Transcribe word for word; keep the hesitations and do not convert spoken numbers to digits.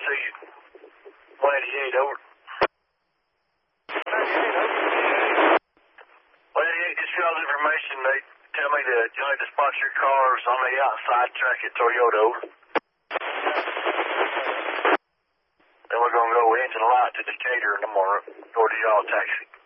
see you. one eighty-eight, over. one eighty-eight, just got information. They tell me that you need to spot your cars on the outside track at Toyota, over. Then we're going to go engine light to Decatur, and I'm going to go to y'all taxi.